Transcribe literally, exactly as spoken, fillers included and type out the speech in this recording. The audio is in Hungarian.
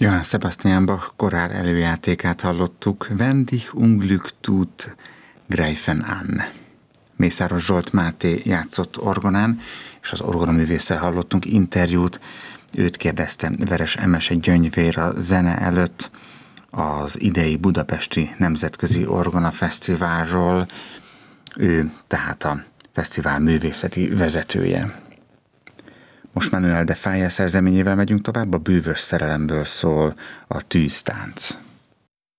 Johann Sebastian Bach korál előjátékát hallottuk, Wenn dich Unglück tut, greifen an. Mészáros Zsolt Máté játszott orgonán, és az orgonaművésszel hallottunk interjút. Őt kérdezte Veres Emese Gyöngyvér a zene előtt az idei Budapesti Nemzetközi Orgona Fesztiválról. Ő tehát a fesztivál művészeti vezetője. Most Manuel de Falla szerzeményével megyünk tovább, a Bűvös szerelemből szól a Tűztánc.